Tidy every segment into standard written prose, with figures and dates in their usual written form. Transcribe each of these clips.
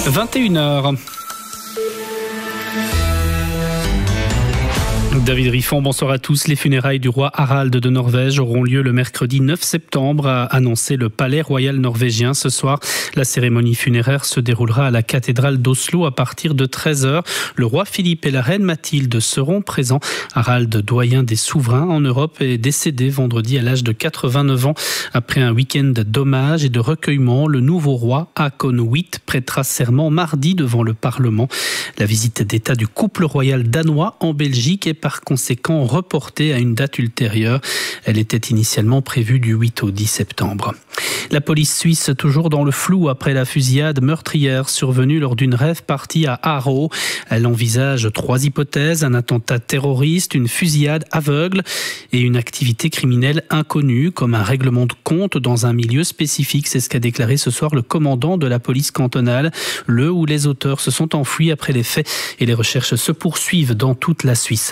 21h. David Riffon, bonsoir à tous. Les funérailles du roi Harald de Norvège auront lieu le mercredi 9 septembre, a annoncé le palais royal norvégien. Ce soir, la cérémonie funéraire se déroulera à la cathédrale d'Oslo à partir de 13h. Le roi Philippe et la reine Mathilde seront présents. Harald, doyen des souverains en Europe, est décédé vendredi à l'âge de 89 ans. Après un week-end d'hommage et de recueillement, le nouveau roi, Haakon VIII, prêtera serment mardi devant le Parlement. La visite d'État du couple royal danois en Belgique est par conséquent reportée à une date ultérieure. Elle était initialement prévue du 8 au 10 septembre. La police suisse toujours dans le flou après la fusillade meurtrière survenue lors d'une rave party à Aarau. Elle envisage 3 hypothèses: un attentat terroriste, une fusillade aveugle et une activité criminelle inconnue comme un règlement de compte dans un milieu spécifique. C'est ce qu'a déclaré ce soir le commandant de la police cantonale. Le ou les auteurs se sont enfuis après les faits et les recherches se poursuivent dans toute la Suisse.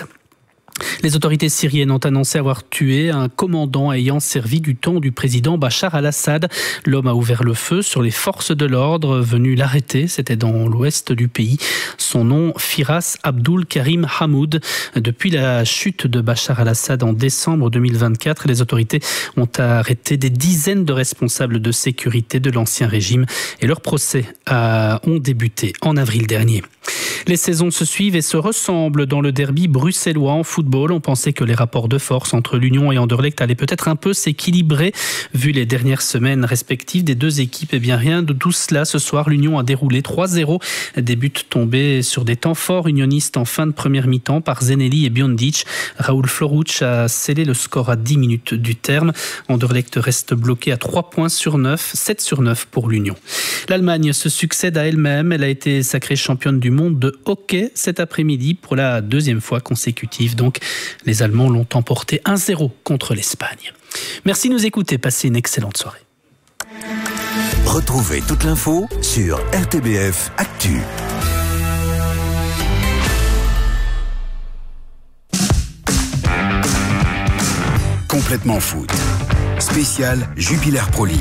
Les autorités syriennes ont annoncé avoir tué un commandant ayant servi du temps du président Bachar al-Assad. L'homme a ouvert le feu sur les forces de l'ordre venues l'arrêter. C'était dans l'ouest du pays. Son nom, Firas Abdul Karim Hamoud. Depuis la chute de Bachar al-Assad en décembre 2024, les autorités ont arrêté des dizaines de responsables de sécurité de l'ancien régime et leurs procès ont débuté en avril dernier. Les saisons se suivent et se ressemblent dans le derby bruxellois en football. On pensait que les rapports de force entre l'Union et Anderlecht allaient peut-être un peu s'équilibrer vu les dernières semaines respectives des deux équipes. Eh bien, rien de tout cela. Ce soir, l'Union a déroulé 3-0. Des buts tombés sur des temps forts unionistes en fin de première mi-temps par Zeneli et Biondic. Raoul Floruc a scellé le score à 10 minutes du terme. Anderlecht reste bloqué à 3 points sur 9, 7 sur 9 pour l'Union. L'Allemagne se succède à elle-même. Elle a été sacrée championne du monde de hockey cet après-midi pour la 2e fois consécutive. Donc, les Allemands l'ont emporté 1-0 contre l'Espagne. Merci de nous écouter. Passez une excellente soirée. Retrouvez toute l'info sur RTBF Actu. Complètement foot. Spécial Jupiler Pro League.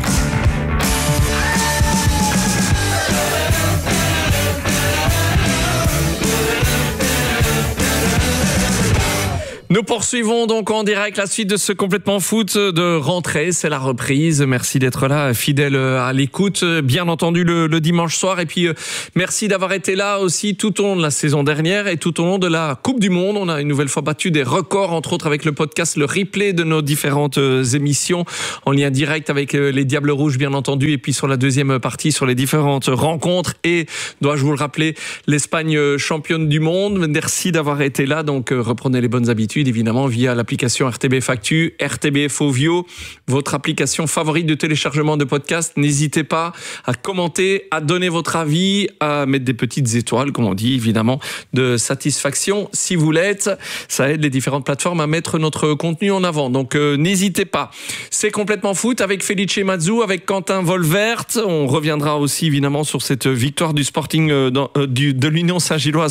Nous poursuivons donc en direct la suite de ce complètement foot de rentrée. C'est la reprise. Merci d'être là, fidèle à l'écoute, bien entendu le dimanche soir. Et puis merci d'avoir été là aussi tout au long de la saison dernière et tout au long de la Coupe du Monde. On a une nouvelle fois battu des records, entre autres avec le podcast, le replay de nos différentes émissions en lien direct avec les Diables Rouges, bien entendu. Et puis sur la deuxième partie, sur les différentes rencontres. Et dois-je vous le rappeler, l'Espagne championne du monde. Merci d'avoir été là. Donc reprenez les bonnes habitudes, évidemment, via l'application RTBF Actu, RTBF Ovio, votre application favorite de téléchargement de podcast. N'hésitez pas à commenter, à donner votre avis, à mettre des petites étoiles, comme on dit, évidemment, de satisfaction si vous l'êtes. Ça aide les différentes plateformes à mettre notre contenu en avant. Donc, n'hésitez pas. C'est complètement foot avec Felice Mazou, avec Quentin Volvert. On reviendra aussi, évidemment, sur cette victoire du Sporting, de l'Union Saint-Gilloise,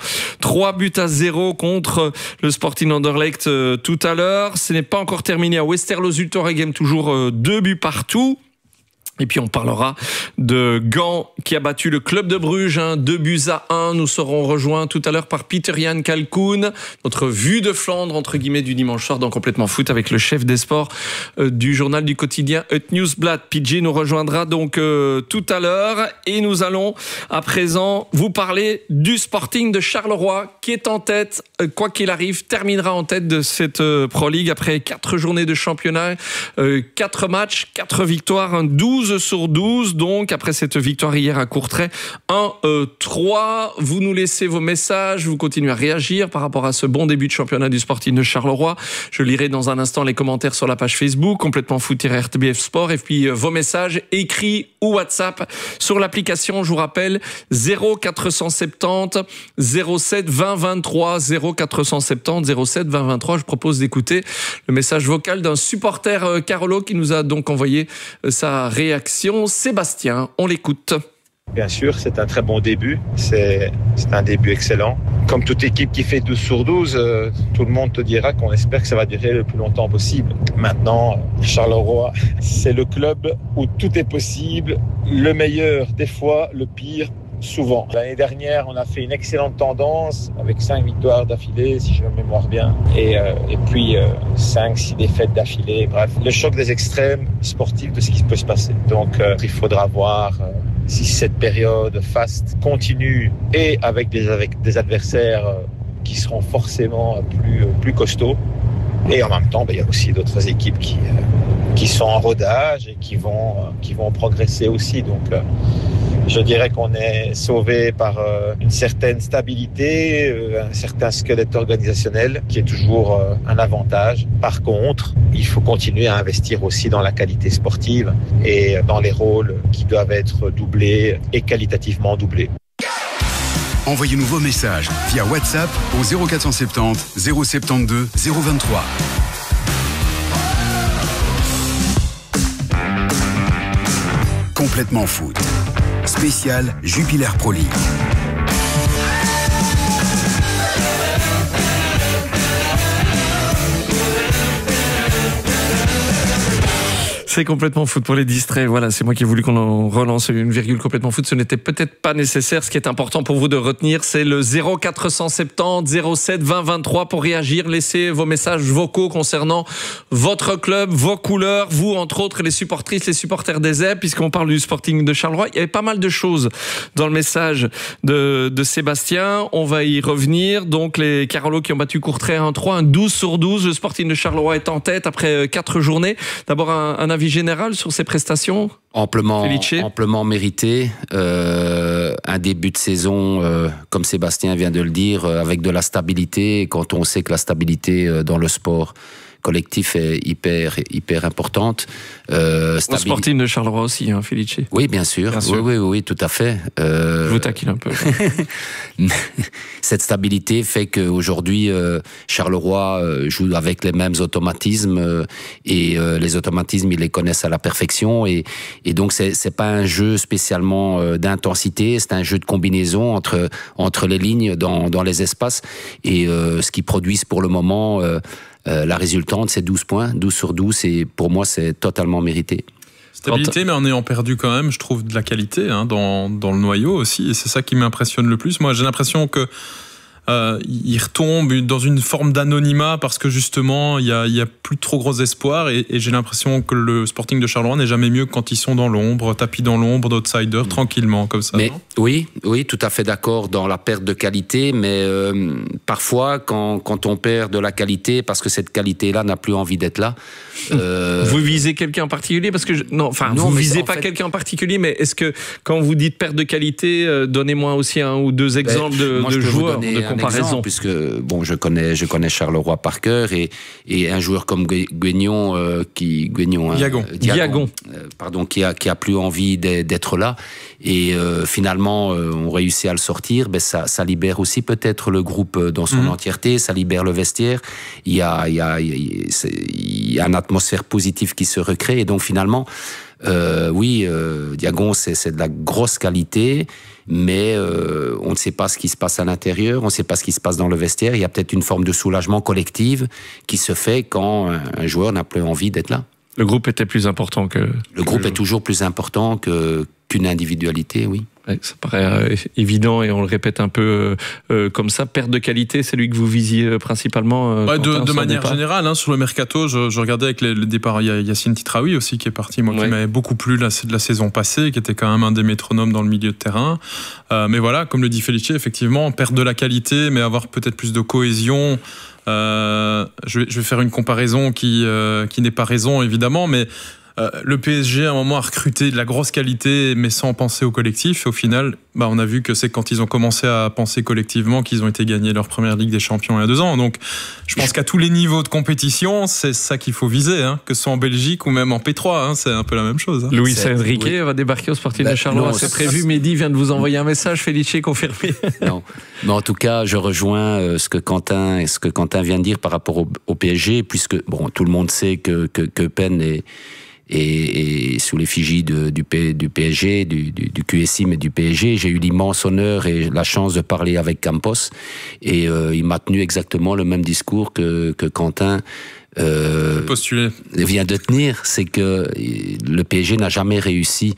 3-0 contre le Sporting Anderlecht tout à l'heure. Ce n'est pas encore terminé à Westerlo-Zulte-Waregem, toujours 2 buts partout. Et puis on parlera de Gand qui a battu le club de Bruges 2-1. Nous serons rejoints tout à l'heure par Pieter-Jan Kalkoen, notre vue de Flandre entre guillemets du dimanche soir dans Complètement Foot avec le chef des sports du journal du quotidien Het Nieuwsblad. PJ nous rejoindra donc tout à l'heure et nous allons à présent vous parler du Sporting de Charleroi qui est en tête, quoi qu'il arrive, terminera en tête de cette Pro League après 4 journées de championnat, 4 matchs, 4 victoires, 12 sur 12, donc après cette victoire hier à Courtrai, 1-3. Vous nous laissez vos messages, vous continuez à réagir par rapport à ce bon début de championnat du Sporting de Charleroi. Je lirai dans un instant les commentaires sur la page Facebook, complètement foot-RTBF Sport, et puis vos messages écrits ou WhatsApp sur l'application, je vous rappelle, 0470 07 20 23, 0470 07 20 23. Je propose d'écouter le message vocal d'un supporter Carolo qui nous a donc envoyé sa réaction. Sébastien, on l'écoute. Bien sûr, c'est un très bon début. C'est un début excellent. Comme toute équipe qui fait 12 sur 12, tout le monde te dira qu'on espère que ça va durer le plus longtemps possible. Maintenant, Charleroi, c'est le club où tout est possible. Le meilleur, des fois, le pire, souvent. L'année dernière, on a fait une excellente tendance avec 5 victoires d'affilée, si je me mémoire bien, et puis 5-6 défaites d'affilée. Bref, le choc des extrêmes sportifs de ce qui peut se passer. Donc, il faudra voir si cette période faste continue et avec des adversaires qui seront forcément plus costauds. Et en même temps, il y a aussi d'autres équipes qui sont en rodage et qui vont progresser aussi. Donc, je dirais qu'on est sauvé par une certaine stabilité, un certain squelette organisationnel qui est toujours un avantage. Par contre, il faut continuer à investir aussi dans la qualité sportive et dans les rôles qui doivent être doublés et qualitativement doublés. Envoyez-nous vos messages via WhatsApp au 0470 072 023. Complètement foot. Spécial Jupiler Pro League. C'est complètement foot pour les distraits. Voilà, c'est moi qui ai voulu qu'on relance une virgule complètement foot. Ce n'était peut-être pas nécessaire. Ce qui est important pour vous de retenir, c'est le 0470 07 20 23 pour réagir. Laissez vos messages vocaux concernant votre club, vos couleurs, vous, entre autres, les supportrices, les supporters des Zèbres, puisqu'on parle du Sporting de Charleroi. Il y avait pas mal de choses dans le message de Sébastien. On va y revenir. Donc, les Carolos qui ont battu Courtrai 1-3, un 12/12. Le Sporting de Charleroi est en tête après 4 journées. D'abord, un avis général sur ses prestations? Amplement mérité. Un début de saison, comme Sébastien vient de le dire, avec de la stabilité. Quand on sait que la stabilité dans le sport collectif est hyper importante. Au Sporting de Charleroi aussi, hein, Felice. Oui, bien sûr. Oui, tout à fait. Je vous taquine un peu. Cette stabilité fait qu'aujourd'hui, Charleroi joue avec les mêmes automatismes et les automatismes, ils les connaissent à la perfection et donc c'est pas un jeu spécialement d'intensité, c'est un jeu de combinaison entre les lignes dans les espaces et ce qu'ils produisent pour le moment. La résultante, c'est 12 points, 12 sur 12, et pour moi, c'est totalement mérité. Stabilité, mais en ayant perdu quand même, je trouve, de la qualité dans le noyau aussi, et c'est ça qui m'impressionne le plus. Moi, j'ai l'impression que il retombe dans une forme d'anonymat parce que justement il y a plus trop gros espoirs et j'ai l'impression que le Sporting de Charleroi n'est jamais mieux que quand ils sont dans l'ombre, tapis dans l'ombre d'outsiders, tranquillement comme ça. Mais oui, tout à fait d'accord dans la perte de qualité, mais parfois quand on perd de la qualité parce que cette qualité-là n'a plus envie d'être là. Vous visez quelqu'un en particulier parce que vous visez pas quelqu'un en particulier, mais est-ce que quand vous dites perte de qualité, donnez-moi aussi un ou deux exemples de joueurs de comparaison. Puisque je connais Charleroi par cœur et un joueur comme Guignon, Diagon, qui a plus envie d'être là et finalement on réussit à le sortir. Ça libère aussi peut-être le groupe dans son entièreté, ça libère le vestiaire. Il y a une atmosphère positive qui se recrée et donc finalement Diagon c'est de la grosse qualité. Mais on ne sait pas ce qui se passe à l'intérieur, on ne sait pas ce qui se passe dans le vestiaire. Il y a peut-être une forme de soulagement collectif qui se fait quand un joueur n'a plus envie d'être là. Le groupe était plus important que... Le groupe est toujours plus important qu'une individualité, oui. Ouais, ça paraît évident et on le répète un peu comme ça. Perte de qualité, c'est lui que vous visiez principalement. De manière générale, sur le mercato, je regardais avec le départ. Il y a Yacine Titraoui aussi qui est parti, qui m'avait beaucoup plu de la saison passée, qui était quand même un des métronomes dans le milieu de terrain. Mais voilà, comme le dit Felice, effectivement, perdre de la qualité, mais avoir peut-être plus de cohésion. Je vais faire une comparaison qui n'est pas raison évidemment, mais le PSG à un moment a recruté de la grosse qualité mais sans penser au collectif et au final on a vu que c'est quand ils ont commencé à penser collectivement qu'ils ont été gagnés leur première Ligue des Champions il y a 2 ans. Donc je pense qu'à tous les niveaux de compétition c'est ça qu'il faut viser, que ce soit en Belgique ou même en P3, c'est un peu la même chose. Luis Enrique va débarquer au Sporting de Charleroi, c'est prévu. Mehdi vient de vous envoyer un message, Felice confirmé. Non, mais en tout cas je rejoins ce que Quentin vient de dire par rapport au PSG, puisque tout le monde sait que Pen est sous l'effigie du PSG, du QSI, mais du PSG. J'ai eu l'immense honneur et la chance de parler avec Campos et il m'a tenu exactement le même discours que Quentin vient de tenir. C'est que le PSG n'a jamais réussi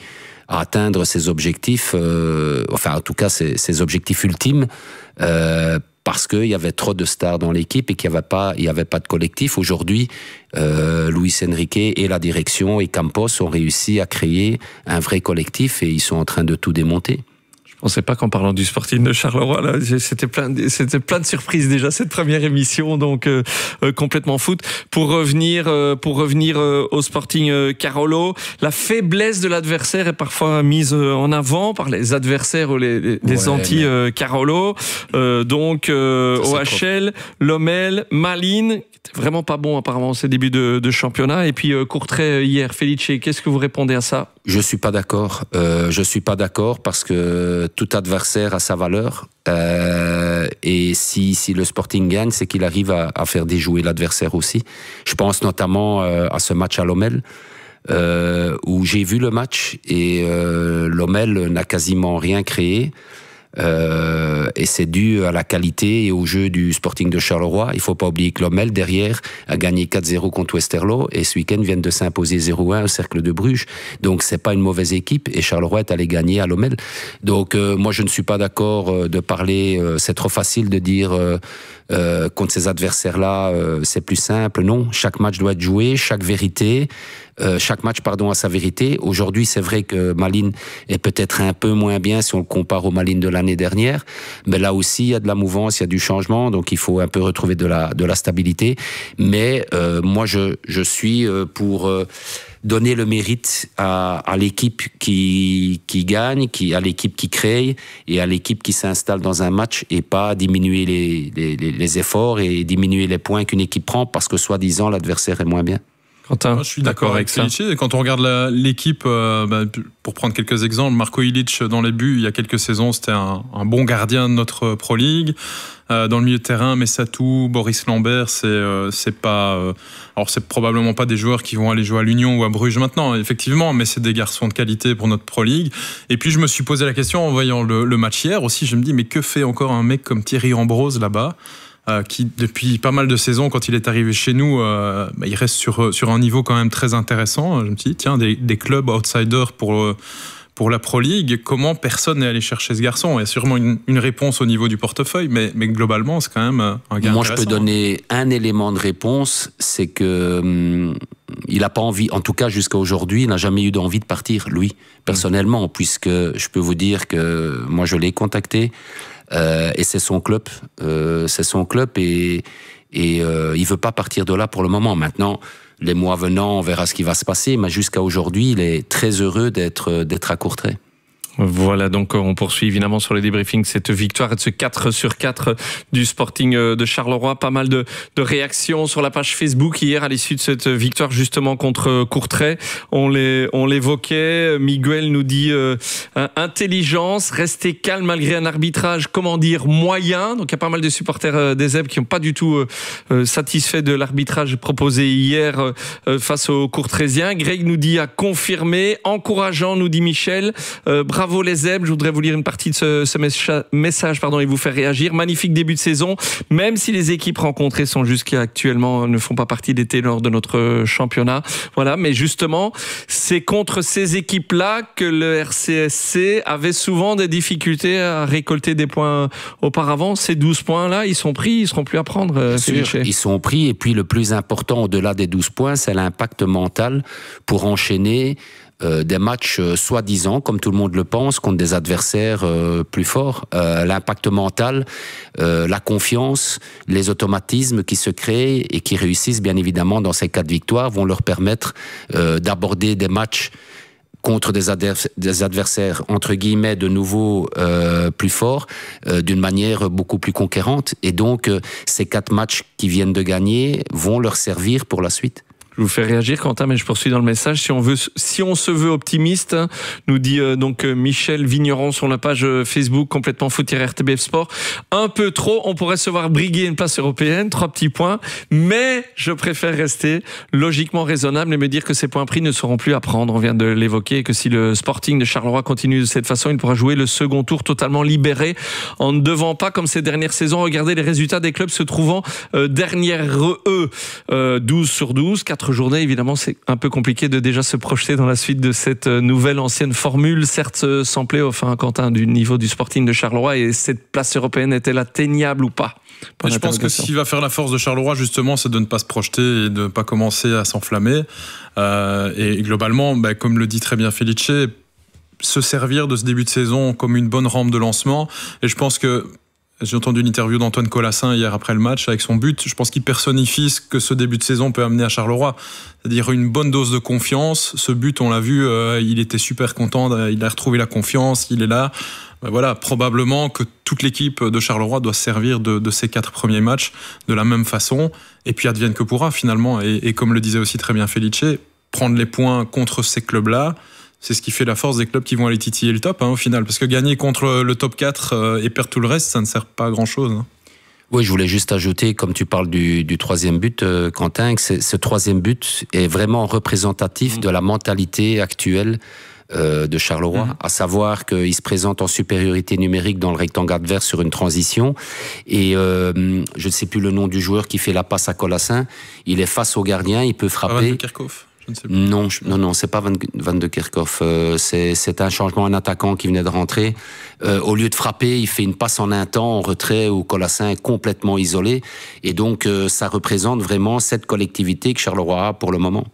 atteindre ses objectifs, en tout cas ses objectifs ultimes, parce qu'il y avait trop de stars dans l'équipe et qu'il n'y avait pas de collectif. Aujourd'hui, Luis Enrique et la direction et Campos ont réussi à créer un vrai collectif et ils sont en train de tout démonter. On ne sait pas qu'en parlant du Sporting de Charleroi, là, c'était plein de surprises déjà cette première émission, donc complètement foot. Pour revenir au Sporting Carolo, la faiblesse de l'adversaire est parfois mise en avant par les adversaires ou les anti-Carolo. OHL, Lommel, Malines, qui était vraiment pas bon apparemment ces débuts de championnat, et puis Courtrai hier. Felice, qu'est-ce que vous répondez à ça? Je suis pas d'accord. Parce que tout adversaire a sa valeur. Et si le Sporting gagne, c'est qu'il arrive à faire déjouer l'adversaire aussi. Je pense notamment à ce match à Lommel, où j'ai vu le match et Lommel n'a quasiment rien créé. Et c'est dû à la qualité et au jeu du Sporting de Charleroi. Il faut pas oublier que Lommel, derrière, a gagné 4-0 contre Westerlo et ce week-end viennent de s'imposer 0-1 au Cercle de Bruges. Donc c'est pas une mauvaise équipe et Charleroi est allé gagner à Lommel. Donc moi je ne suis pas d'accord de parler, c'est trop facile de dire contre ces adversaires-là, c'est plus simple. Non, chaque match doit être joué, chaque match a sa vérité. Aujourd'hui, c'est vrai que Malines est peut-être un peu moins bien si on le compare au Malines de l'année dernière, mais là aussi, il y a de la mouvance, il y a du changement, donc il faut un peu retrouver de la stabilité. Mais moi, je suis pour donner le mérite à l'équipe qui gagne, à l'équipe qui crée et à l'équipe qui s'installe dans un match et pas diminuer les efforts et diminuer les points qu'une équipe prend parce que soi-disant l'adversaire est moins bien. Quentin, moi, je suis d'accord avec Felice. Quand on regarde l'équipe, pour prendre quelques exemples, Marko Ilić dans les buts, il y a quelques saisons, c'était un bon gardien de notre Pro League. Dans le milieu de terrain, Messatou, Boris Lambert, c'est probablement pas des joueurs qui vont aller jouer à l'Union ou à Bruges maintenant, effectivement, mais c'est des garçons de qualité pour notre Pro League. Et puis je me suis posé la question en voyant le match hier aussi, je me dis mais que fait encore un mec comme Thierry Ambrose là-bas, qui depuis pas mal de saisons, quand il est arrivé chez nous, il reste sur un niveau quand même très intéressant. Je me suis dit tiens, des clubs outsiders pour la Pro League, comment personne n'est allé chercher ce garçon? Il y a sûrement une réponse au niveau du portefeuille, mais globalement, c'est quand même un gars Moi, je peux donner un élément de réponse, c'est que il n'a pas envie, en tout cas jusqu'à aujourd'hui, il n'a jamais eu d'envie de partir, lui, personnellement, puisque je peux vous dire que moi, je l'ai contacté, et c'est son club. Et il veut pas partir de là pour le moment. Maintenant, les mois venant, on verra ce qui va se passer, mais jusqu'à aujourd'hui, il est très heureux d'être à Courtrai. Voilà, donc on poursuit évidemment sur les débriefings cette victoire et de ce 4-4 du Sporting de Charleroi. Pas mal de réactions sur la page Facebook hier à l'issue de cette victoire justement contre Courtrai. On l'évoquait, Miguel nous dit intelligence, rester calme malgré un arbitrage, moyen. Donc il y a pas mal de supporters des Zèbres qui n'ont pas du tout satisfait de l'arbitrage proposé hier face aux Courtraisiens. Greg nous dit à confirmer, encourageant nous dit Michel, bravo les Zèbres, je voudrais vous lire une partie de ce message et vous faire réagir. Magnifique début de saison, même si les équipes rencontrées sont jusqu'à actuellement ne font pas partie des ténors de notre championnat. Voilà, mais justement, c'est contre ces équipes-là que le RCSC avait souvent des difficultés à récolter des points auparavant. Ces 12 points-là, ils sont pris, ils ne seront plus à prendre. Ils sont pris, et puis le plus important au-delà des 12 points, c'est l'impact mental pour enchaîner des matchs soi-disant, comme tout le monde le pense, contre des adversaires plus forts. L'impact mental, la confiance, les automatismes qui se créent et qui réussissent bien évidemment dans ces 4 victoires vont leur permettre d'aborder des matchs contre des adversaires entre guillemets de nouveau plus forts, d'une manière beaucoup plus conquérante. Et donc ces 4 matchs qu'ils viennent de gagner vont leur servir pour la suite. Je vous fais réagir, Quentin, mais je poursuis dans le message. Si on se veut optimiste, nous dit donc Michel Vigneron sur la page Facebook complètement foot-RTBF Sport. Un peu trop, on pourrait se voir briguer une place européenne, 3 petits points, mais je préfère rester logiquement raisonnable et me dire que ces points pris ne seront plus à prendre. On vient de l'évoquer, que si le Sporting de Charleroi continue de cette façon, il pourra jouer le second tour totalement libéré en ne devant pas, comme ces dernières saisons, regarder les résultats des clubs se trouvant derrière eux. 12 sur 12, 4 4 journées, évidemment, c'est un peu compliqué de déjà se projeter dans la suite de cette nouvelle ancienne formule, certes sans play-off, Quentin, du niveau du Sporting de Charleroi, et cette place européenne est-elle atteignable ou pas? Je pense que ce qui va faire la force de Charleroi, justement, c'est de ne pas se projeter et de ne pas commencer à s'enflammer. Et globalement, comme le dit très bien Felice, se servir de ce début de saison comme une bonne rampe de lancement. Et je pense que j'ai entendu une interview d'Antoine Colassin hier après le match avec son but. Je pense qu'il personnifie ce que ce début de saison peut amener à Charleroi. C'est-à-dire une bonne dose de confiance. Ce but, on l'a vu, il était super content. Il a retrouvé la confiance. Il est là. Voilà, probablement que toute l'équipe de Charleroi doit se servir de ces 4 premiers matchs de la même façon. Et puis advienne que pourra finalement. Et comme le disait aussi très bien Felice, prendre les points contre ces clubs-là, c'est ce qui fait la force des clubs qui vont aller titiller le top au final. Parce que gagner contre le top 4 et perdre tout le reste, ça ne sert pas à grand-chose. Oui, je voulais juste ajouter, comme tu parles du 3e but, Quentin, que ce 3e but est vraiment représentatif de la mentalité actuelle de Charleroi, à savoir qu'il se présente en supériorité numérique dans le rectangle adverse sur une transition, et je ne sais plus le nom du joueur qui fait la passe à Colassin, il est face au gardien, il peut frapper. Van de Kerkhoff. Non, c'est pas Van de Kerkhoff. C'est un changement, un attaquant qui venait de rentrer. Au lieu de frapper, il fait une passe en un temps, en retrait, où Colassin est complètement isolé. Et donc, ça représente vraiment cette collectivité que Charleroi a pour le moment.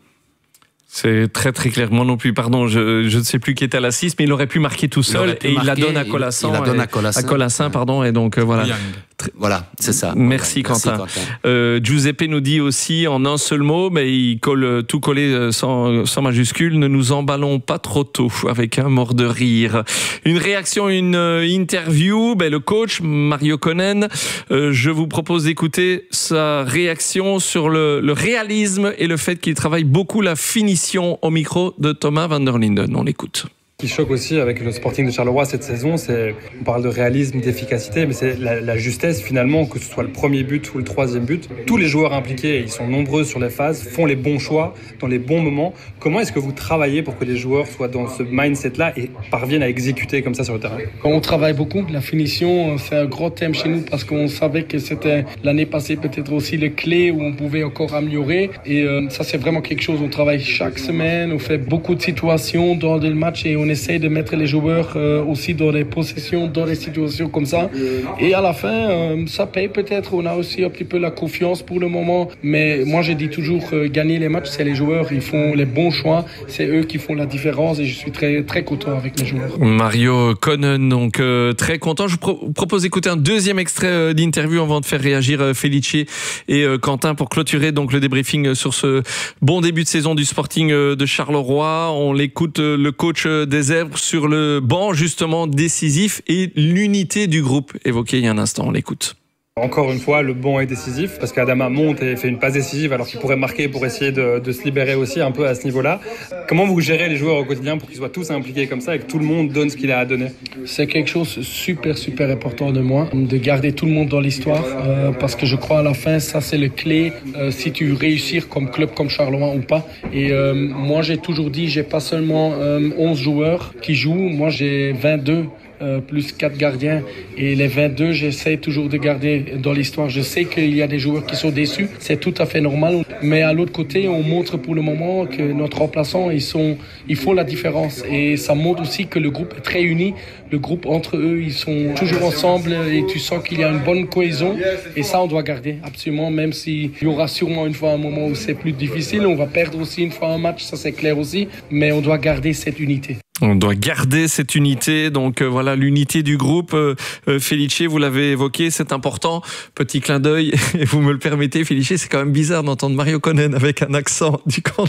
C'est très très clairement non plus. Pardon, je ne sais plus qui était à la 6, mais il aurait pu marquer tout seul et il la donne à Colassin. Il la donne à Colassin. Pardon, et donc voilà. Voilà, c'est ça. Merci Quentin. Giuseppe nous dit aussi en un seul mot, mais il colle tout collé sans majuscule. Ne nous emballons pas trop tôt, avec un mort de rire. Une réaction, une interview. Le coach Mario Konen, je vous propose d'écouter sa réaction sur le réalisme et le fait qu'il travaille beaucoup la finition au micro de Thomas van der Linden. On l'écoute. Ce qui choque aussi avec le Sporting de Charleroi cette saison, on parle de réalisme, d'efficacité, mais c'est la justesse finalement, que ce soit le premier but ou le 3e but. Tous les joueurs impliqués, ils sont nombreux sur les phases, font les bons choix dans les bons moments. Comment est-ce que vous travaillez pour que les joueurs soient dans ce mindset-là et parviennent à exécuter comme ça sur le terrain? On travaille beaucoup. La finition, c'est un gros thème chez nous parce qu'on savait que c'était l'année passée peut-être aussi les clés où on pouvait encore améliorer. Et ça, c'est vraiment quelque chose. On travaille chaque semaine, on fait beaucoup de situations dans le match et on essaie de mettre les joueurs aussi dans les possessions, dans les situations comme ça. Et à la fin, ça paye peut-être. On a aussi un petit peu la confiance pour le moment. Mais moi, je dis toujours, gagner les matchs, c'est les joueurs. Ils font les bons choix. C'est eux qui font la différence. Et je suis très, très content avec les joueurs. Mario Konen, donc très content. Je vous propose d'écouter un deuxième extrait d'interview avant de faire réagir Felice et Quentin pour clôturer donc le débriefing sur ce bon début de saison du Sporting de Charleroi. On l'écoute, le coach des Zèbres sur le banc justement décisif et l'unité du groupe évoqué il y a un instant. On l'écoute. Encore une fois, le banc est décisif parce qu'Adama monte et fait une passe décisive alors qu'il pourrait marquer pour essayer de se libérer aussi un peu à ce niveau-là. Comment vous gérez les joueurs au quotidien pour qu'ils soient tous impliqués comme ça et que tout le monde donne ce qu'il a à donner? C'est quelque chose de super important de moi, de garder tout le monde dans l'histoire parce que je crois à la fin, ça c'est le clé si tu réussir comme club comme Charleroi ou pas. Et moi j'ai toujours dit, j'ai pas seulement 11 joueurs qui jouent, moi j'ai 22. Plus 4 gardiens et les 22 j'essaie toujours de garder dans l'histoire. Je sais qu'il y a des joueurs qui sont déçus, c'est tout à fait normal, mais à l'autre côté on montre pour le moment que notre remplaçant ils font la différence et ça montre aussi que le groupe est très uni, le groupe entre eux ils sont toujours ensemble et tu sens qu'il y a une bonne cohésion et ça on doit garder absolument, même s'il y aura sûrement une fois un moment où c'est plus difficile, on va perdre aussi une fois un match, ça c'est clair aussi, mais on doit garder cette unité. On doit garder cette unité, donc voilà l'unité du groupe. Felice, vous l'avez évoqué, c'est important. Petit clin d'œil, et vous me le permettez, Felice, c'est quand même bizarre d'entendre Mario Konen avec un accent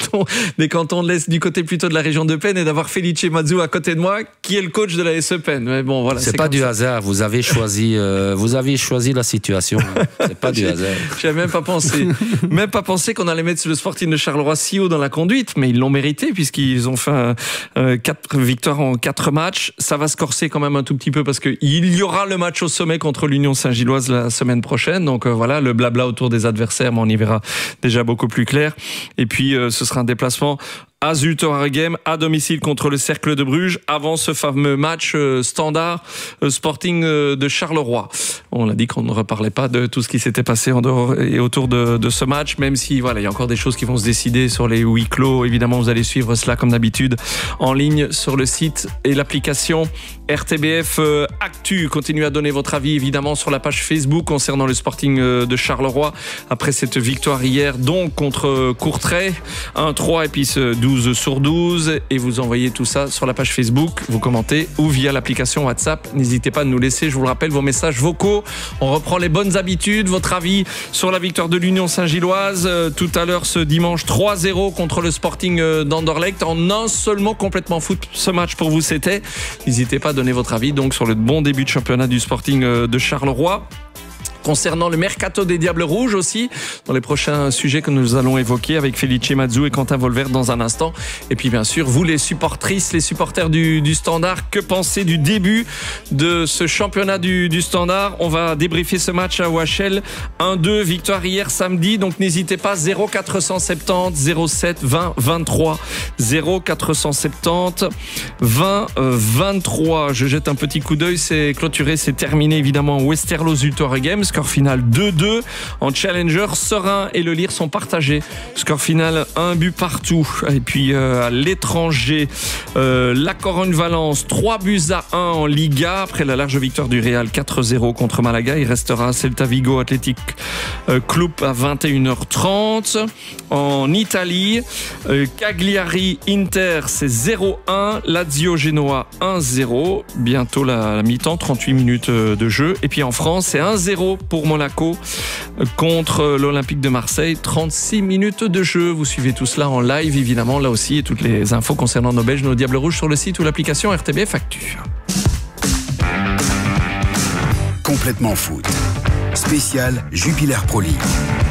des cantons de l'Est, du côté plutôt de la région de Penn, et d'avoir Felice Mazou à côté de moi, qui est le coach de la SE Penn. Mais bon, voilà. C'est pas du hasard. Vous avez choisi la situation. C'est pas du hasard. J'avais même pas pensé qu'on allait mettre le Sporting de Charleroi si haut dans la conduite, mais ils l'ont mérité puisqu'ils ont fait 4 victoires en 4 matchs. Ça va se corser quand même un tout petit peu parce qu'il y aura le match au sommet contre l'Union Saint-Gilloise la semaine prochaine. Donc voilà, le blabla autour des adversaires, mais on y verra déjà beaucoup plus clair. Et puis ce sera un déplacement à Zulte Waregem, à domicile contre le Cercle de Bruges, avant ce fameux match Standard Sporting de Charleroi. On l'a dit qu'on ne reparlait pas de tout ce qui s'était passé en dehors et autour de ce match, même si voilà, il y a encore des choses qui vont se décider sur les huis clos. Évidemment, vous allez suivre cela comme d'habitude en ligne sur le site et l'application RTBF Actu. Continuez à donner votre avis évidemment sur la page Facebook concernant le Sporting de Charleroi après cette victoire hier donc contre Courtrai 1-3 et puis 12/12, et vous envoyez tout ça sur la page Facebook, vous commentez ou via l'application WhatsApp. N'hésitez pas à nous laisser, je vous le rappelle, vos messages vocaux. On reprend les bonnes habitudes, votre avis sur la victoire de l'Union Saint-Gilloise tout à l'heure ce dimanche 3-0 contre le Sporting d'Anderlecht. En un seul mot, complètement foot, ce match pour vous c'était. N'hésitez pas à donner votre avis donc sur le bon début de championnat du Sporting de Charleroi. Concernant le mercato des Diables Rouges aussi, dans les prochains sujets que nous allons évoquer avec Felice Mazou et Quentin Volvert dans un instant. Et puis bien sûr, vous les supportrices, les supporters du Standard, que pensez du début de ce championnat du Standard? On va débriefer ce match à OHL. 1-2, victoire hier samedi, donc n'hésitez pas, 0470 07 20 23. 0470 20 23. Je jette un petit coup d'œil, c'est clôturé, c'est terminé évidemment Westerlo Zulte Waregem. Score final 2-2 en challenger. Serein et Le Lire sont partagés. Score final 1 but partout. Et puis à l'étranger, la Corogne-Valence 3-1 en Liga après la large victoire du Real 4-0 contre Malaga. Il restera Celta Vigo Athletic Club à 21h30. En Italie, Cagliari Inter c'est 0-1, Lazio Genoa 1-0. Bientôt la mi-temps, 38 minutes de jeu. Et puis en France, c'est 1-0 pour Monaco contre l'Olympique de Marseille, 36 minutes de jeu. Vous suivez tout cela en live évidemment là aussi, et toutes les infos concernant nos Belges, nos Diables Rouges sur le site ou l'application RTBF Actu. Complètement foot. Spécial Jupiler Pro League.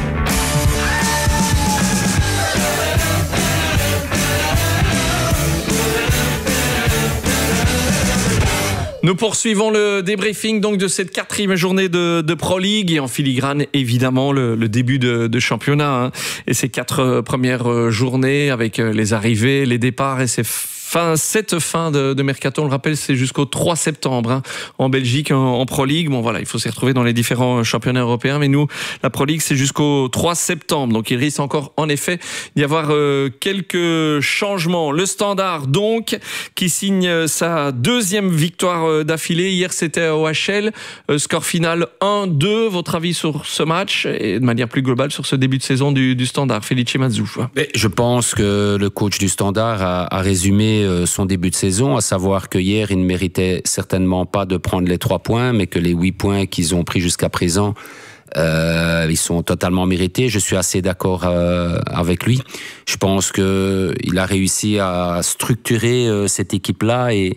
Nous poursuivons le débriefing donc de cette 4e journée de Pro League, et en filigrane évidemment le début de championnat, hein, et ces 4 premières journées avec les arrivées, les départs et cette fin de mercato, on le rappelle, c'est jusqu'au 3 septembre hein, en Belgique, en Pro League. Bon voilà, il faut s'y retrouver dans les différents championnats européens, mais nous, la Pro League, c'est jusqu'au 3 septembre. Donc il risque encore, en effet, d'y avoir quelques changements. Le Standard, donc, qui signe sa 2e victoire d'affilée. Hier, c'était à OHL. Score final 1-2. Votre avis sur ce match et de manière plus globale sur ce début de saison du Standard, Felice Mazou? Je pense que le coach du Standard a résumé son début de saison, à savoir que hier, ils ne méritaient certainement pas de prendre les 3 points, mais que les 8 points qu'ils ont pris jusqu'à présent, ils sont totalement mérités. Je suis assez d'accord avec lui. Je pense que il a réussi à structurer cette équipe-là, et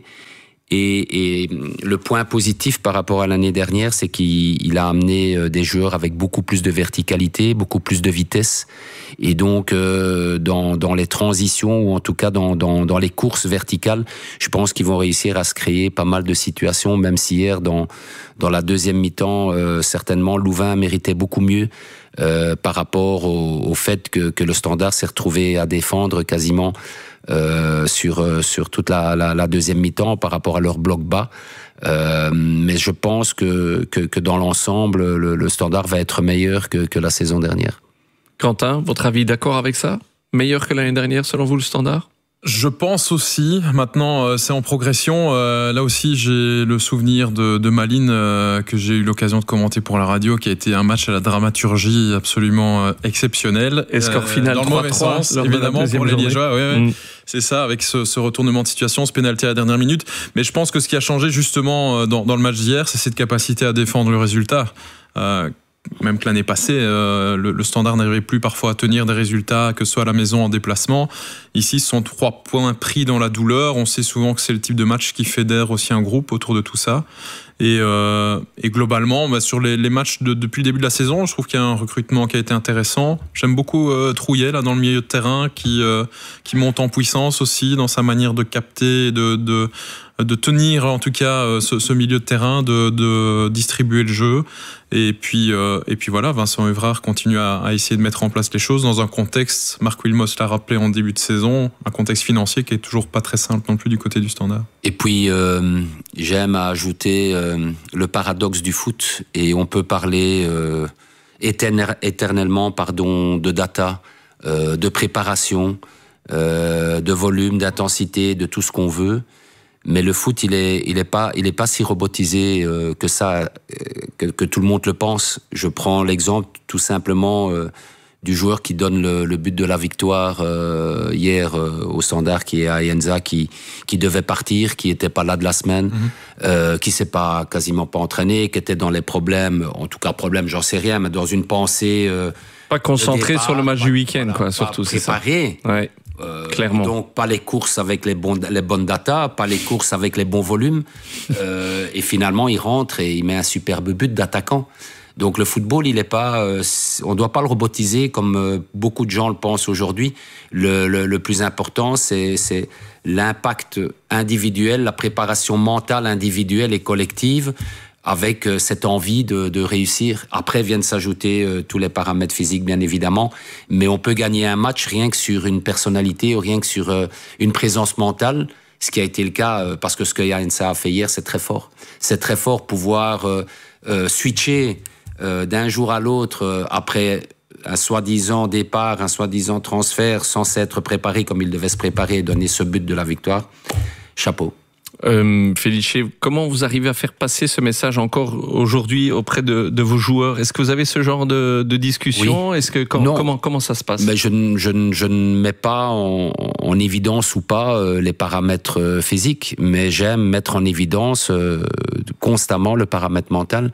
le point positif par rapport à l'année dernière, c'est qu'il a amené des joueurs avec beaucoup plus de verticalité, beaucoup plus de vitesse, et donc dans les transitions, ou en tout cas dans les courses verticales, je pense qu'ils vont réussir à se créer pas mal de situations, même si hier dans la 2e mi-temps, certainement Louvain méritait beaucoup mieux par rapport au fait que le Standard s'est retrouvé à défendre quasiment sur toute la 2e mi-temps par rapport à leur bloc bas. Mais je pense que dans l'ensemble, le Standard va être meilleur que la saison dernière. Quentin, votre avis, d'accord avec ça? Meilleur que l'année dernière selon vous, le Standard? Je pense aussi. Maintenant, c'est en progression. Là aussi, j'ai le souvenir de Malines que j'ai eu l'occasion de commenter pour la radio, qui a été un match à la dramaturgie absolument exceptionnelle. Et score final 3-3, dans le mauvais sens, évidemment, pour les Liégeois. Ouais. C'est ça, avec ce retournement de situation, ce pénalty à la dernière minute. Mais je pense que ce qui a changé justement dans le match d'hier, c'est cette capacité à défendre le résultat. Même que l'année passée, le Standard n'arrivait plus parfois à tenir des résultats, que ce soit à la maison, en déplacement. Ici, ce sont 3 points pris dans la douleur. On sait souvent que c'est le type de match qui fédère aussi un groupe autour de tout ça. Et globalement, sur les matchs depuis le début de la saison, je trouve qu'il y a un recrutement qui a été intéressant. J'aime beaucoup Trouillet là, dans le milieu de terrain, qui monte en puissance aussi dans sa manière de capter, de de tenir en tout cas ce milieu de terrain, de distribuer le jeu. Et puis voilà, Vincent Evrard continue à essayer de mettre en place les choses dans un contexte, Marc Wilmos l'a rappelé en début de saison, un contexte financier qui est toujours pas très simple non plus du côté du Standard. Et puis j'aime à ajouter le paradoxe du foot, et on peut parler éternellement de data, de préparation, de volume, d'intensité, de tout ce qu'on veut. Mais le foot, il est pas si robotisé que ça, que tout le monde le pense. Je prends l'exemple tout simplement du joueur qui donne le but de la victoire hier au Standard, qui est Ayenza, qui devait partir, qui était pas là de la semaine, qui s'est quasiment pas entraîné, qui était dans les problèmes, en tout cas problèmes, j'en sais rien, mais dans une pensée pas concentré sur le match du week-end, voilà, surtout, c'est ça. Préparé. Ouais. Clairement. Donc pas les courses avec les bonnes datas, pas les courses avec les bons volumes, et finalement il rentre et il met un superbe but d'attaquant. Donc le football, il est pas, on doit pas le robotiser comme beaucoup de gens le pensent aujourd'hui. Le plus important, c'est l'impact individuel, la préparation mentale individuelle et collective, avec cette envie de réussir. Après viennent s'ajouter tous les paramètres physiques, bien évidemment, mais on peut gagner un match rien que sur une personnalité, ou rien que sur une présence mentale, ce qui a été le cas, parce que ce que Ayenza a fait hier, c'est très fort. C'est très fort pouvoir switcher d'un jour à l'autre après un soi-disant départ, un soi-disant transfert, sans s'être préparé comme il devait se préparer et donner ce but de la victoire. Chapeau. Felice, comment vous arrivez à faire passer ce message encore aujourd'hui auprès de vos joueurs? Est-ce que vous avez ce genre de discussion? Oui. Est-ce que comment ça se passe? Mais je ne mets pas en évidence ou pas les paramètres physiques, mais j'aime mettre en évidence constamment le paramètre mental.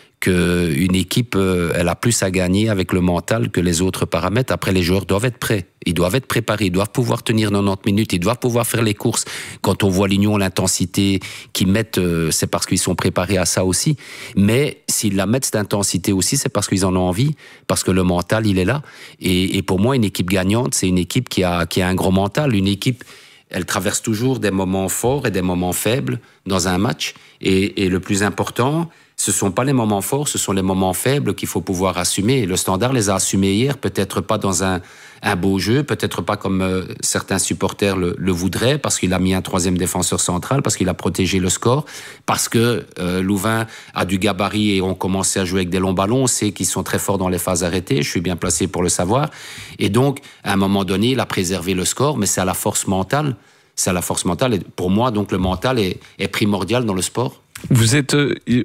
Qu'une équipe, elle a plus à gagner avec le mental que les autres paramètres. Après, les joueurs doivent être prêts. Ils doivent être préparés. Ils doivent pouvoir tenir 90 minutes. Ils doivent pouvoir faire les courses. Quand on voit l'Union, l'intensité qu'ils mettent, c'est parce qu'ils sont préparés à ça aussi. Mais s'ils la mettent, cette intensité aussi, c'est parce qu'ils en ont envie. Parce que le mental, il est là. Et pour moi, une équipe gagnante, c'est une équipe qui a un gros mental. Une équipe, elle traverse toujours des moments forts et des moments faibles dans un match. Et le plus important, ce ne sont pas les moments forts, ce sont les moments faibles qu'il faut pouvoir assumer. Le Standard les a assumés hier, peut-être pas dans un beau jeu, peut-être pas comme certains supporters le voudraient, parce qu'il a mis un troisième défenseur central, parce qu'il a protégé le score, parce que Louvain a du gabarit et ont commencé à jouer avec des longs ballons. On sait qu'ils sont très forts dans les phases arrêtées, je suis bien placé pour le savoir. Et donc, à un moment donné, il a préservé le score, mais c'est à la force mentale. C'est à la force mentale. Et pour moi, donc, le mental est primordial dans le sport. Vous êtes,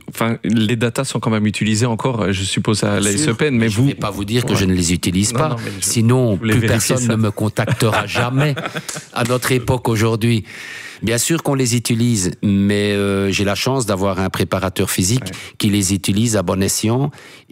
les datas sont quand même utilisées encore, je suppose, à l'AS Open, mais je ne vais pas vous dire que je ne les utilise pas. Sinon, plus personne ne me contactera jamais à notre époque aujourd'hui. Bien sûr qu'on les utilise, mais j'ai la chance d'avoir un préparateur physique qui les utilise à bon escient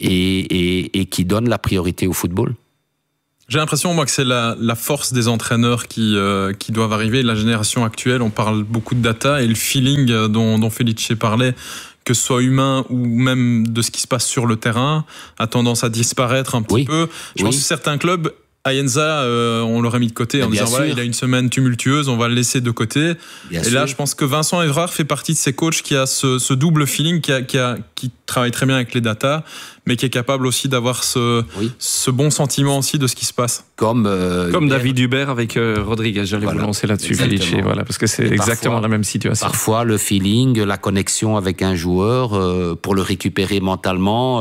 et qui donne la priorité au football. J'ai l'impression, moi, que c'est la force des entraîneurs qui doivent arriver. La génération actuelle, on parle beaucoup de data, et le feeling dont Felice parlait, que ce soit humain ou même de ce qui se passe sur le terrain, a tendance à disparaître un petit peu. Je pense que certains clubs, Ayenza, on l'aurait mis de côté en disant voilà, il a une semaine tumultueuse, on va le laisser de côté. Là, je pense que Vincent Evrard fait partie de ces coachs qui a ce double feeling, qui travaille très bien avec les datas, mais qui est capable aussi d'avoir ce bon sentiment aussi de ce qui se passe. Comme David Hubert avec Rodriguez, j'allais vous lancer là-dessus, Felice, parce que c'est exactement la même situation. Parfois, le feeling, la connexion avec un joueur, pour le récupérer mentalement,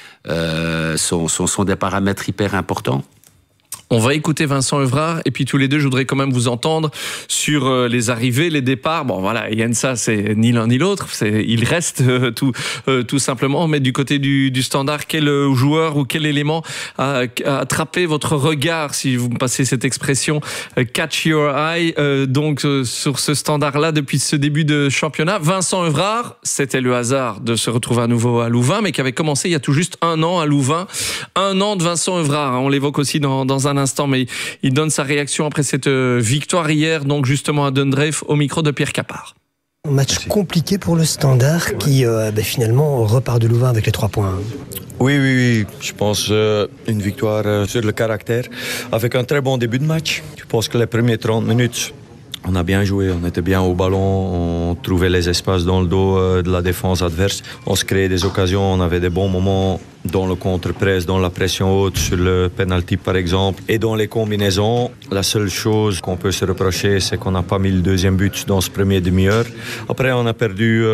sont des paramètres hyper importants. On va écouter Vincent Evrard, et puis tous les deux, je voudrais quand même vous entendre sur les arrivées, les départs. Bon, voilà, Ayenza, c'est ni l'un ni l'autre. Il reste tout simplement. Mais du côté du Standard, quel joueur ou quel élément a attrapé votre regard, si vous me passez cette expression, catch your eye, sur ce Standard-là depuis ce début de championnat? Vincent Evrard, c'était le hasard de se retrouver à nouveau à Louvain, mais qui avait commencé il y a tout juste 1 an à Louvain. 1 an de Vincent Evrard, on l'évoque aussi dans un instant, mais il donne sa réaction après cette victoire hier, donc justement à Dundreef, au micro de Pierre Capard. Un match compliqué pour le Standard qui finalement repart de Louvain avec les 3 points. Oui, je pense une victoire sur le caractère avec un très bon début de match. Je pense que les premières 30 minutes On a bien joué, on était bien au ballon, on trouvait les espaces dans le dos de la défense adverse. On se créait des occasions, on avait des bons moments dans le contre-press, dans la pression haute, sur le penalty par exemple. Et dans les combinaisons, la seule chose qu'on peut se reprocher, c'est qu'on n'a pas mis le deuxième but dans ce premier demi-heure. Après, on a perdu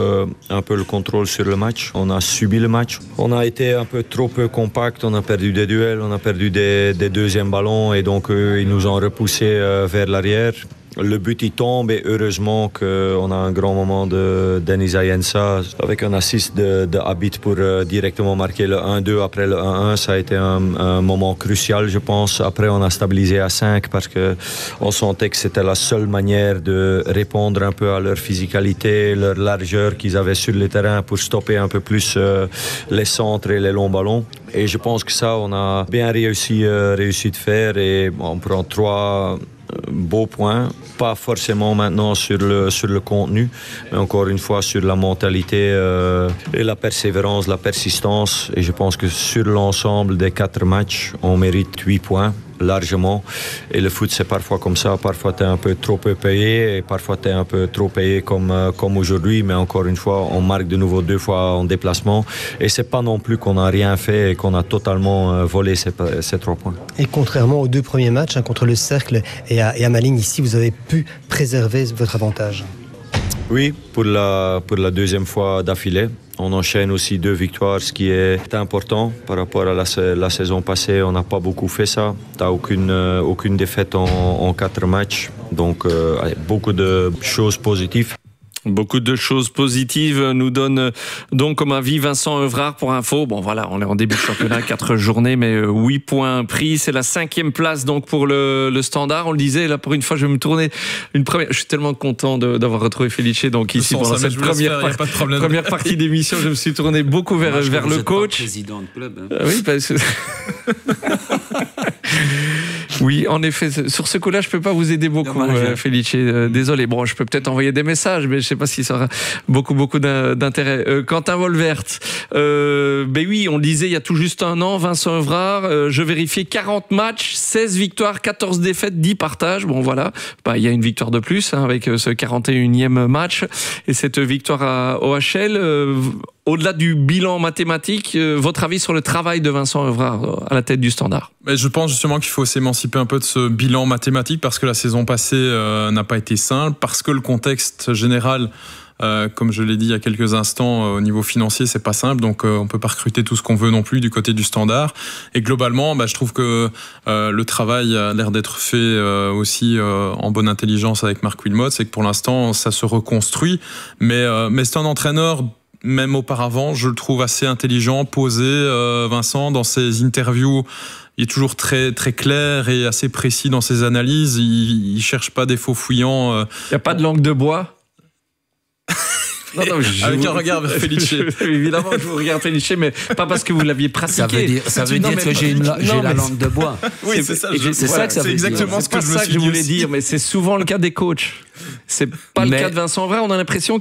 un peu le contrôle sur le match. On a subi le match. On a été un peu trop peu compact, on a perdu des duels, on a perdu des deuxièmes ballons et donc ils nous ont repoussés vers l'arrière. Le but il tombe et heureusement qu'on a un grand moment de Denis Ayensa avec un assist de Abid pour directement marquer le 1-2 après le 1-1. Ça a été un moment crucial, je pense. Après, on a stabilisé à 5 parce qu'on sentait que c'était la seule manière de répondre un peu à leur physicalité, leur largeur qu'ils avaient sur le terrain pour stopper un peu plus les centres et les longs ballons. Et je pense que ça, on a bien réussi de faire et on prend 3 beaux points, pas forcément maintenant sur le contenu, mais encore une fois sur la mentalité et la persévérance, la persistance. Et je pense que sur l'ensemble des 4 matchs, on mérite 8 points. Largement. Et le foot, c'est parfois comme ça. Parfois, tu es un peu trop peu payé et parfois, tu es un peu trop payé comme aujourd'hui. Mais encore une fois, on marque de nouveau 2 fois en déplacement. Et c'est pas non plus qu'on n'a rien fait et qu'on a totalement volé ces 3 points. Et contrairement aux 2 premiers matchs, contre le Cercle et à Malines, ici, vous avez pu préserver votre avantage. Oui, pour la deuxième fois d'affilée. On enchaîne aussi 2 victoires, ce qui est important par rapport à la saison passée. On n'a pas beaucoup fait ça. Tu n'as aucune défaite en 4 matchs. Donc, beaucoup de choses positives. Beaucoup de choses positives nous donne donc comme avis Vincent Evrard pour info. Bon voilà, on est en début de championnat, 4 journées, mais 8 points pris. C'est la 5e place donc pour le Standard. On le disait, là pour une fois, je vais me tourner une première. Je suis tellement content d'avoir retrouvé Felice donc ici pendant cette première partie d'émission. Je me suis tourné beaucoup vers le coach. Président de club. Oui, parce que... Oui, en effet, sur ce coup-là, je peux pas vous aider beaucoup, Felice. Désolé. Bon, je peux peut-être envoyer des messages, mais je sais pas si ça aura beaucoup d'intérêt. Quentin Wolvert, ben oui, on le disait il y a tout juste un an, Vincent Evrard, je vérifiais 40 matchs, 16 victoires, 14 défaites, 10 partages. Bon, voilà. Bah, il y a une victoire de plus, avec ce 41e match et cette victoire à OHL. Au-delà du bilan mathématique, votre avis sur le travail de Vincent Evrard à la tête du Standard? Mais je pense justement qu'il faut s'émanciper un peu de ce bilan mathématique parce que la saison passée n'a pas été simple, parce que le contexte général, comme je l'ai dit il y a quelques instants, au niveau financier, c'est pas simple, donc on peut pas recruter tout ce qu'on veut non plus du côté du Standard. Et globalement, je trouve que le travail a l'air d'être fait aussi en bonne intelligence avec Marc Wilmot. C'est que pour l'instant, ça se reconstruit, mais c'est un entraîneur. Même auparavant, je le trouve assez intelligent, posé. Vincent, dans ses interviews, il est toujours très, très clair et assez précis dans ses analyses. Il cherche pas des faux fouillants. Il n'y a pas de langue de bois? Non, avec un regard vers Felice. Évidemment, je vous regarde Felice, mais pas parce que vous l'aviez pratiqué. Ça veut dire que j'ai la langue de bois. Oui, c'est ça. C'est exactement ce que je voulais dire, mais c'est souvent le cas des coachs. C'est pas le cas de Vincent Evrard. On a l'impression